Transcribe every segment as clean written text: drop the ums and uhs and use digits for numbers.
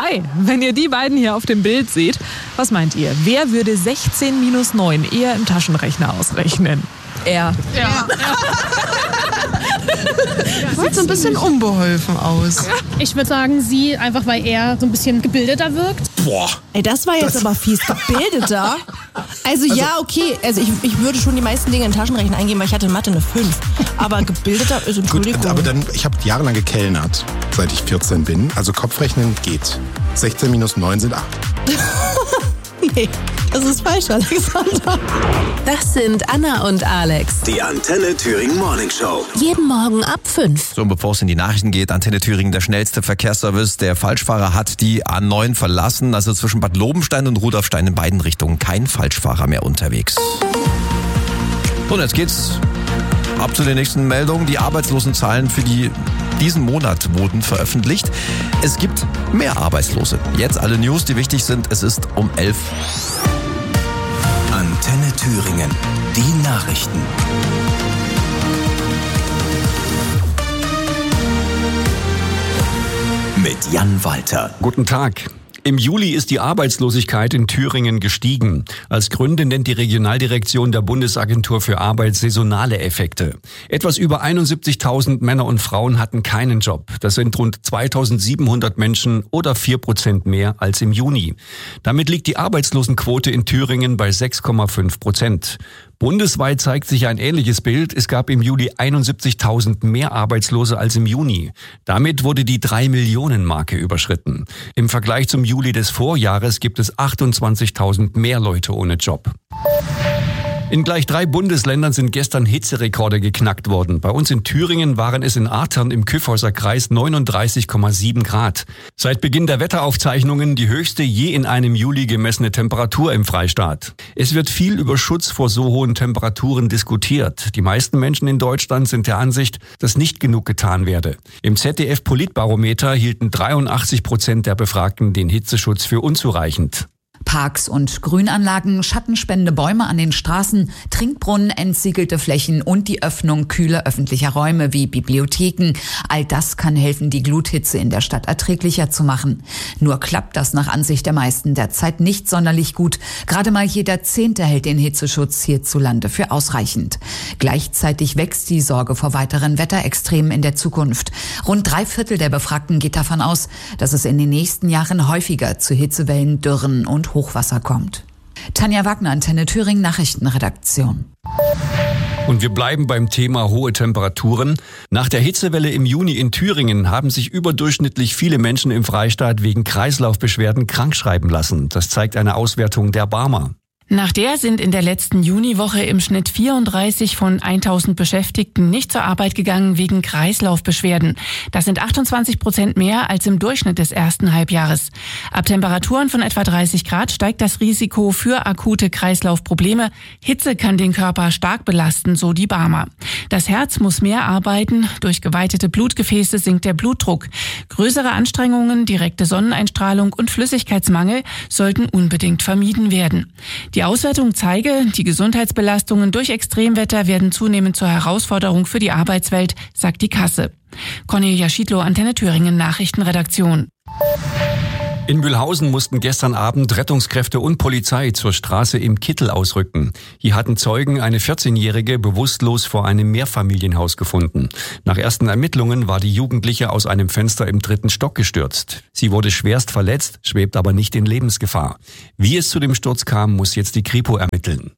Hi, wenn ihr die beiden hier auf dem Bild seht, was meint ihr? Wer würde 16 minus 9 eher im Taschenrechner ausrechnen? Er. Ja. Sieht so ein bisschen unbeholfen aus. Ich würde sagen, sie, einfach weil er so ein bisschen gebildeter wirkt. Boah. Ey, das war jetzt aber fies. Gebildeter? Also ja, okay. Also ich würde schon die meisten Dinge in Taschenrechner eingeben, weil ich hatte in Mathe eine 5. Aber gebildeter ist, Entschuldigung. Gut, aber dann, ich habe jahrelang gekellnert, seit ich 14 bin. Also Kopfrechnen geht. 16 minus 9 sind 8. Nee, das ist falsch, Alexander. Das sind Anna und Alex. Die Antenne Thüringen Morning Show. Jeden Morgen ab 5. So, bevor es in die Nachrichten geht, Antenne Thüringen, der schnellste Verkehrsservice. Der Falschfahrer hat die A9 verlassen, also zwischen Bad Lobenstein und Rudolfstein in beiden Richtungen. Kein Falschfahrer mehr unterwegs. So, und jetzt geht's ab zu den nächsten Meldungen. Die Arbeitslosenzahlen für diesen Monat wurden veröffentlicht. Es gibt mehr Arbeitslose. Jetzt alle News, die wichtig sind. Es ist um 11. Antenne Thüringen. Die Nachrichten. Mit Jan Walter. Guten Tag. Im Juli ist die Arbeitslosigkeit in Thüringen gestiegen. Als Gründe nennt die Regionaldirektion der Bundesagentur für Arbeit saisonale Effekte. Etwas über 71.000 Männer und Frauen hatten keinen Job. Das sind rund 2.700 Menschen oder 4% mehr als im Juni. Damit liegt die Arbeitslosenquote in Thüringen bei 6,5%. Bundesweit zeigt sich ein ähnliches Bild. Es gab im Juli 71.000 mehr Arbeitslose als im Juni. Damit wurde die 3-Millionen-Marke überschritten. Im Vergleich zum Juli des Vorjahres gibt es 28.000 mehr Leute ohne Job. In gleich 3 Bundesländern sind gestern Hitzerekorde geknackt worden. Bei uns in Thüringen waren es in Artern im Kyffhäuser Kreis 39,7 Grad. Seit Beginn der Wetteraufzeichnungen die höchste je in einem Juli gemessene Temperatur im Freistaat. Es wird viel über Schutz vor so hohen Temperaturen diskutiert. Die meisten Menschen in Deutschland sind der Ansicht, dass nicht genug getan werde. Im ZDF-Politbarometer hielten 83% der Befragten den Hitzeschutz für unzureichend. Parks und Grünanlagen, schattenspendende Bäume an den Straßen, Trinkbrunnen, entsiegelte Flächen und die Öffnung kühler öffentlicher Räume wie Bibliotheken. All das kann helfen, die Gluthitze in der Stadt erträglicher zu machen. Nur klappt das nach Ansicht der meisten derzeit nicht sonderlich gut. Gerade mal jeder 10. hält den Hitzeschutz hierzulande für ausreichend. Gleichzeitig wächst die Sorge vor weiteren Wetterextremen in der Zukunft. Rund 3/4 der Befragten geht davon aus, dass es in den nächsten Jahren häufiger zu Hitzewellen, Dürren und Hochwasser kommt. Tanja Wagner, Antenne Thüringen, Nachrichtenredaktion. Und wir bleiben beim Thema hohe Temperaturen. Nach der Hitzewelle im Juni in Thüringen haben sich überdurchschnittlich viele Menschen im Freistaat wegen Kreislaufbeschwerden krankschreiben lassen. Das zeigt eine Auswertung der Barmer. Nach der sind in der letzten Juniwoche im Schnitt 34 von 1000 Beschäftigten nicht zur Arbeit gegangen wegen Kreislaufbeschwerden. Das sind 28% mehr als im Durchschnitt des ersten Halbjahres. Ab Temperaturen von etwa 30 Grad steigt das Risiko für akute Kreislaufprobleme. Hitze kann den Körper stark belasten, so die Barmer. Das Herz muss mehr arbeiten. Durch geweitete Blutgefäße sinkt der Blutdruck. Größere Anstrengungen, direkte Sonneneinstrahlung und Flüssigkeitsmangel sollten unbedingt vermieden werden. Die Auswertung zeige, die Gesundheitsbelastungen durch Extremwetter werden zunehmend zur Herausforderung für die Arbeitswelt, sagt die Kasse. Cornelia Schiedlow, Antenne Thüringen, Nachrichtenredaktion. In Mühlhausen mussten gestern Abend Rettungskräfte und Polizei zur Straße im Kittel ausrücken. Hier hatten Zeugen eine 14-Jährige bewusstlos vor einem Mehrfamilienhaus gefunden. Nach ersten Ermittlungen war die Jugendliche aus einem Fenster im 3. Stock gestürzt. Sie wurde schwerst verletzt, schwebt aber nicht in Lebensgefahr. Wie es zu dem Sturz kam, muss jetzt die Kripo ermitteln.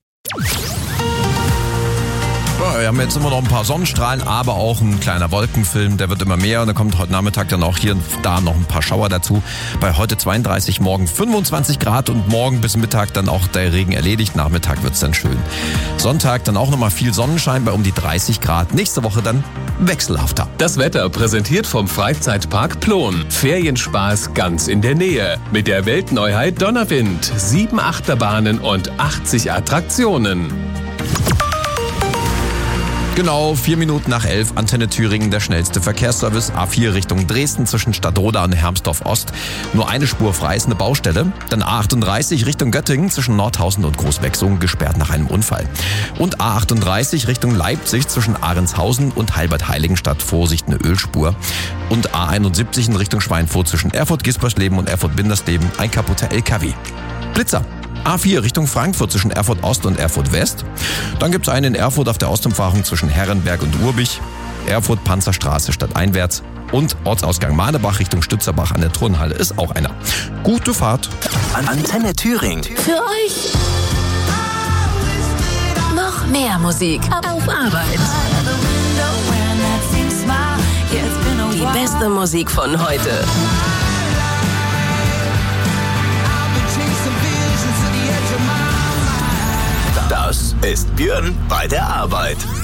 Wir haben jetzt immer noch ein paar Sonnenstrahlen, aber auch ein kleiner Wolkenfilm, der wird immer mehr und da kommt heute Nachmittag dann auch hier und da noch ein paar Schauer dazu. Bei heute 32, morgen 25 Grad und morgen bis Mittag dann auch der Regen erledigt. Nachmittag wird's dann schön. Sonntag dann auch nochmal viel Sonnenschein bei um die 30 Grad. Nächste Woche dann wechselhafter. Das Wetter präsentiert vom Freizeitpark Plon. Ferienspaß ganz in der Nähe. Mit der Weltneuheit Donnerwind. 7 Achterbahnen und 80 Attraktionen. Genau, 4 Minuten nach 11, Antenne Thüringen, der schnellste Verkehrsservice. A4 Richtung Dresden zwischen Stadtroda und Hermsdorf Ost. Nur eine Spur frei, ist eine Baustelle. Dann A38 Richtung Göttingen zwischen Nordhausen und Großbecksungen, gesperrt nach einem Unfall. Und A38 Richtung Leipzig zwischen Ahrenshausen und Heilbad-Heiligenstadt, Vorsicht, eine Ölspur. Und A71 in Richtung Schweinfurt zwischen Erfurt-Gispersleben und Erfurt-Bindersleben, ein kaputter LKW. Blitzer. A4 Richtung Frankfurt zwischen Erfurt Ost und Erfurt West. Dann gibt's einen in Erfurt auf der Ostumfahrung zwischen Herrenberg und Urbich. Erfurt Panzerstraße stadteinwärts. Und Ortsausgang Manebach Richtung Stützerbach an der Turnhalle ist auch einer. Gute Fahrt. Antenne Thüringen. Für euch noch mehr Musik auf Arbeit. Die beste Musik von heute. Das ist Björn bei der Arbeit.